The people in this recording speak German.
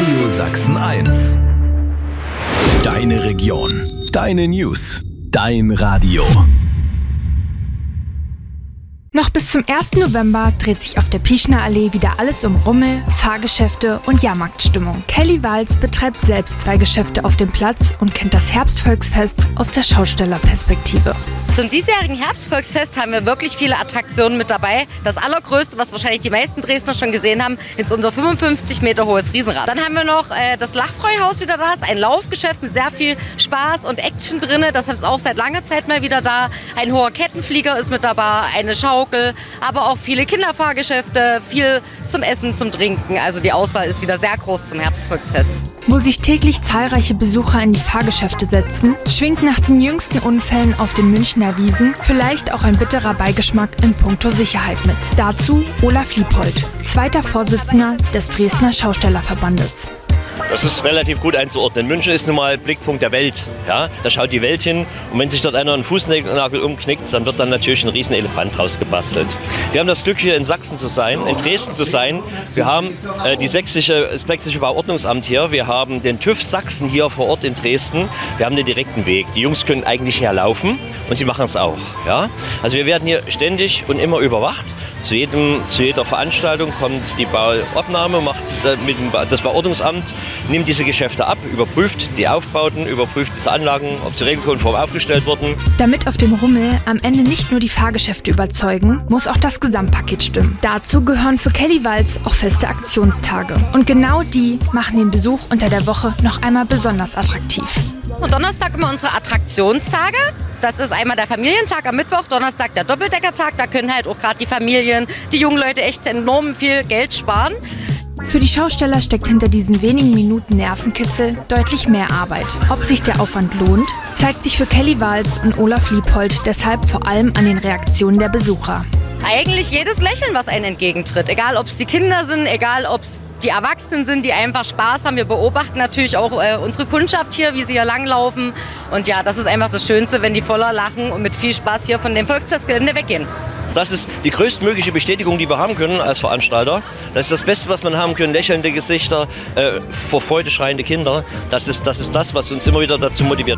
Radio Sachsen 1. Deine Region, deine News, dein Radio. Noch bis zum 1. November dreht sich auf der Piechner Allee wieder alles um Rummel, Fahrgeschäfte und Jahrmarktstimmung. Kelly Walz betreibt selbst 2 Geschäfte auf dem Platz und kennt das Herbstvolksfest aus der Schaustellerperspektive. Zum diesjährigen Herbstvolksfest haben wir wirklich viele Attraktionen mit dabei. Das allergrößte, was wahrscheinlich die meisten Dresdner schon gesehen haben, ist unser 55 Meter hohes Riesenrad. Dann haben wir noch das Lachfreuhaus wieder da, ist ein Laufgeschäft mit sehr viel Spaß und Action drin. Das ist auch seit langer Zeit mal wieder da. Ein hoher Kettenflieger ist mit dabei, eine Schaukel, aber auch viele Kinderfahrgeschäfte, viel zum Essen, zum Trinken. Also die Auswahl ist wieder sehr groß zum Herbstvolksfest. Wo sich täglich zahlreiche Besucher in die Fahrgeschäfte setzen, schwingt nach den jüngsten Unfällen auf den Münchner Wiesen vielleicht auch ein bitterer Beigeschmack in puncto Sicherheit mit. Dazu Olaf Liepold, zweiter Vorsitzender des Dresdner Schaustellerverbandes. Das ist relativ gut einzuordnen. München ist nun mal Blickpunkt der Welt. Ja? Da schaut die Welt hin und wenn sich dort einer einen Fußnagel umknickt, dann wird dann natürlich ein riesen Elefant rausgebastelt. Wir haben das Glück, hier in Sachsen zu sein, in Dresden zu sein. Wir haben das Sächsische Bauordnungsamt hier. Wir haben den TÜV Sachsen hier vor Ort in Dresden. Wir haben den direkten Weg. Die Jungs können eigentlich herlaufen und sie machen es auch. Ja? Also wir werden hier ständig und immer überwacht. Zu jeder Veranstaltung kommt die Bauordnung, das Bauordnungsamt nimmt diese Geschäfte ab, überprüft die Aufbauten, überprüft diese Anlagen, ob sie regelkonform aufgestellt wurden. Damit auf dem Rummel am Ende nicht nur die Fahrgeschäfte überzeugen, muss auch das Gesamtpaket stimmen. Dazu gehören für Kelly Walz auch feste Aktionstage. Und genau die machen den Besuch unter der Woche noch einmal besonders attraktiv. Und Donnerstag immer unsere Attraktionstage. Das ist einmal der Familientag am Mittwoch, Donnerstag der Doppeldeckertag. Da können halt auch gerade die Familien, die jungen Leute echt enorm viel Geld sparen. Für die Schausteller steckt hinter diesen wenigen Minuten Nervenkitzel deutlich mehr Arbeit. Ob sich der Aufwand lohnt, zeigt sich für Kelly Walz und Olaf Liepold deshalb vor allem an den Reaktionen der Besucher. Eigentlich jedes Lächeln, was einem entgegentritt. Egal, ob es die Kinder sind, egal, ob es die Erwachsenen sind, die einfach Spaß haben. Wir beobachten natürlich auch unsere Kundschaft hier, wie sie hier langlaufen. Und ja, das ist einfach das Schönste, wenn die voller Lachen und mit viel Spaß hier von dem Volksfestgelände weggehen. Das ist die größtmögliche Bestätigung, die wir haben können als Veranstalter. Das ist das Beste, was wir haben können. Lächelnde Gesichter, vor Freude schreiende Kinder. Das ist das, was uns immer wieder dazu motiviert.